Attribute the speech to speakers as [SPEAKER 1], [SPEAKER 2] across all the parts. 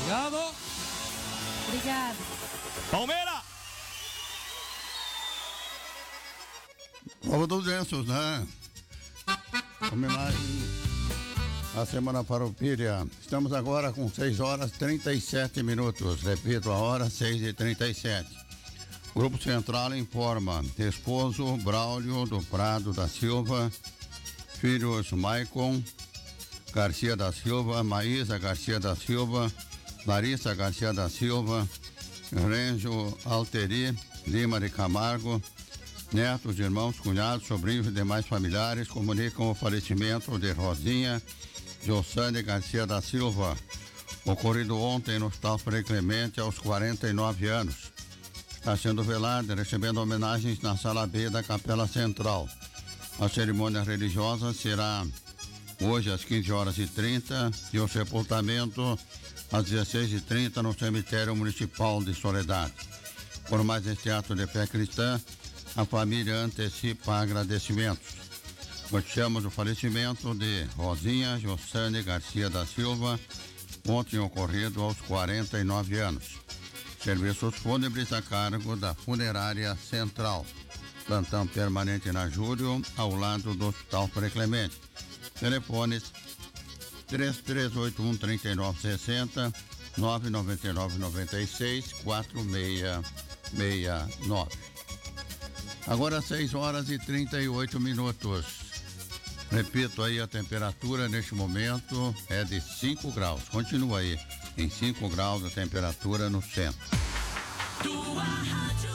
[SPEAKER 1] Obrigado.
[SPEAKER 2] Obrigado.
[SPEAKER 1] Palmeiras!
[SPEAKER 3] Nova 200, né? Homenagem à Semana Farroupilha. Estamos agora com 6 horas e 37 minutos. Repito, a hora 6h37. Grupo Central informa: esposo Braulio do Prado da Silva, filhos Maicon Garcia da Silva, Maísa Garcia da Silva, Larissa Garcia da Silva, Renzo Alteri Lima de Camargo, netos, irmãos, cunhados, sobrinhos e demais familiares comunicam o falecimento de Rosinha Jossane Garcia da Silva, ocorrido ontem no Hospital Frei Clemente aos 49 anos. Está sendo velada, recebendo homenagens na Sala B da Capela Central. A cerimônia religiosa será hoje às 15h30 e o sepultamento às 16h30 no Cemitério Municipal de Soledade. Por mais este ato de fé cristã, a família antecipa agradecimentos. Noticiamos o falecimento de Rosinha Jossane Garcia da Silva, ontem ocorrido aos 49 anos. Serviços fúnebres a cargo da Funerária Central. Plantão permanente na Júlio, ao lado do Hospital Frei Clemente. Telefones 3381-3960, 999-96-4669. Agora 6 horas e 38 minutos. Repito aí, a temperatura neste momento é de 5 graus. Continua aí, em 5 graus a temperatura no centro.
[SPEAKER 4] Tua rádio.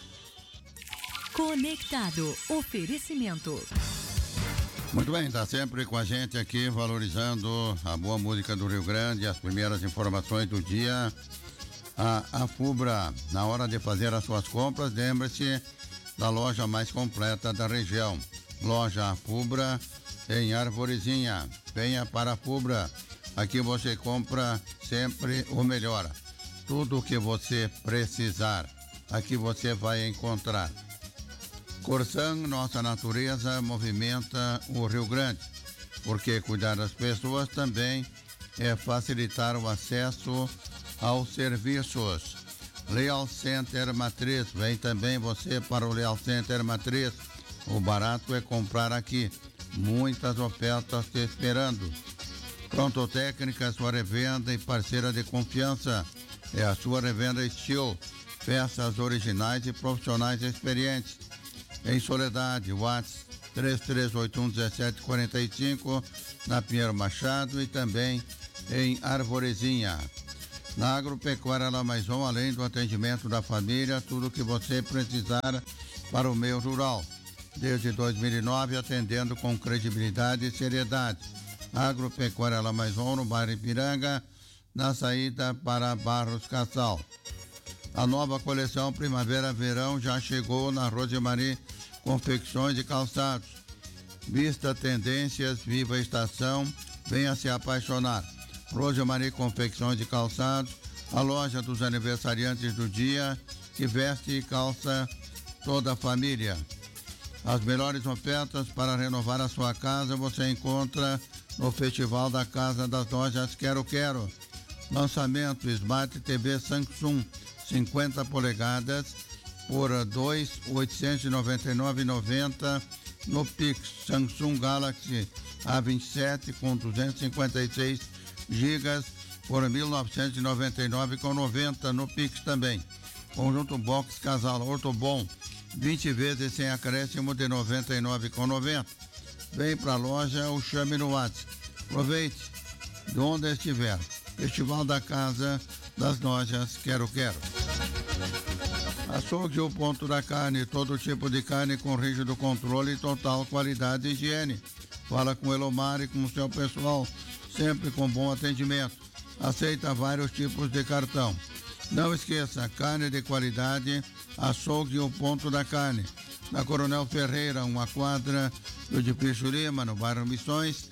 [SPEAKER 2] Conectado. Oferecimento.
[SPEAKER 3] Muito bem, está sempre com a gente aqui, valorizando a boa música do Rio Grande, as primeiras informações do dia. A FUBRA, na hora de fazer as suas compras, lembre-se da loja mais completa da região. Loja FUBRA em Arvorezinha. Venha para a FUBRA. Aqui você compra sempre o melhor. Tudo o que você precisar, aqui você vai encontrar. Corsan, nossa natureza movimenta o Rio Grande, porque cuidar das pessoas também é facilitar o acesso aos serviços. Leal Center Matriz, vem também você para o Leal Center Matriz. O barato é comprar aqui, muitas ofertas te esperando. Pronto Técnica, sua revenda e parceira de confiança, é a sua revenda Steel, peças originais e profissionais experientes. Em Soledade, WhatsApp 3381-1745, na Pinheiro Machado e também em Arvorezinha. Na Agropecuária La Maison, além do atendimento da família, tudo o que você precisar para o meio rural. Desde 2009, atendendo com credibilidade e seriedade. Agropecuária La Maison, no bairro Ipiranga, na saída para Barros Cassal. A nova coleção Primavera-Verão já chegou na Rosemary Confecções e Calçados. Vista tendências, viva a estação, venha se apaixonar. Rosemary Confecções e Calçados, a loja dos aniversariantes do dia, que veste e calça toda a família. As melhores ofertas para renovar a sua casa você encontra no Festival da Casa das Lojas Quero Quero. Lançamento Smart TV Samsung 50 polegadas por R$2.899,90 no Pix. Samsung Galaxy A27 com 256 GB por R$1.999,90 no Pix também. Conjunto Box Casal Ortobon 20 vezes sem acréscimo de R$99,90. Vem para a loja ou chame no WhatsApp. Aproveite de onde estiver. Festival da Casa das Lojas Quero Quero. Açougue, o ponto da carne, todo tipo de carne com rígido controle e total qualidade e higiene. Fala com o Elomar e com o seu pessoal, sempre com bom atendimento. Aceita vários tipos de cartão. Não esqueça, carne de qualidade, açougue, o ponto da carne. Na Coronel Ferreira, uma quadra do Edifício Lima, no bairro Missões,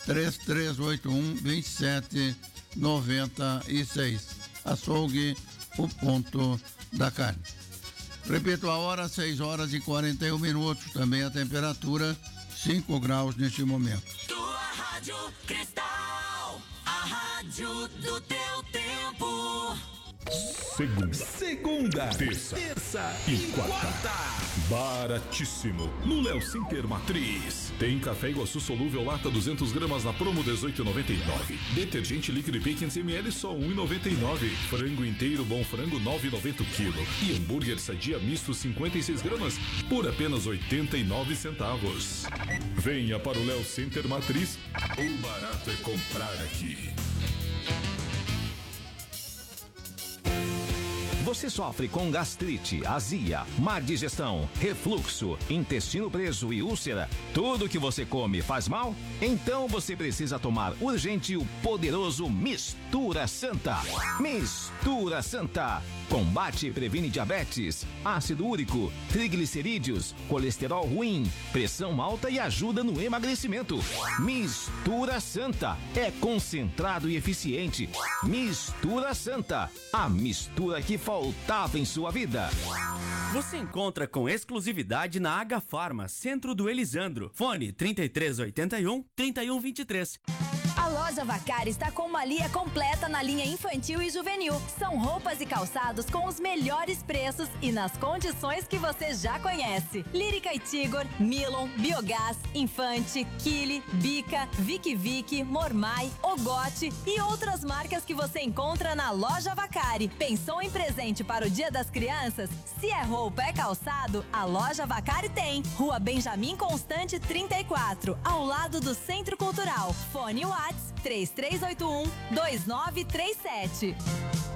[SPEAKER 3] 3381-2796. Açougue, o ponto da carne. Repito a hora, 6 horas e 41 minutos. Também a temperatura, 5 graus neste momento.
[SPEAKER 4] Tua Rádio Cristal, a rádio do teu Tempo.
[SPEAKER 1] Segunda, terça e quarta. Baratíssimo no Léo Center Matriz. Tem café Iguaçu solúvel lata 200 gramas na promo 18,99. Detergente líquido P 500 ml só 1,99. Frango inteiro bom frango 9,90 quilo. E hambúrguer sadia misto 56 gramas por apenas 89 centavos. Venha para o Léo Center Matriz. O barato é comprar aqui.
[SPEAKER 5] Você sofre com gastrite, azia, má digestão, refluxo, intestino preso e úlcera? Tudo que você come faz mal? Então você precisa tomar urgente o poderoso Mistura Santa. Mistura Santa. Combate e previne diabetes, ácido úrico, triglicerídeos, colesterol ruim, pressão alta e ajuda no emagrecimento. Mistura Santa. É concentrado e eficiente. Mistura Santa. A mistura que faltava em sua vida.
[SPEAKER 6] Você encontra com exclusividade na H Farma, Centro do Elisandro. Fone 3381-3123.
[SPEAKER 7] A Loja Vacari está com uma linha completa na linha infantil e juvenil. São roupas e calçados com os melhores preços e nas condições que você já conhece. Lírica e Tigor, Milon, Biogás, Infante, Kili, Bica, Vic, Mormai, Ogote e outras marcas que você encontra na Loja Vacari. Pensou em presente para o Dia das Crianças? Se é roupa, é calçado, a Loja Vacari tem. Rua Benjamin Constante 34, ao lado do Centro Cultural. Fone WhatsApp 3381-2937.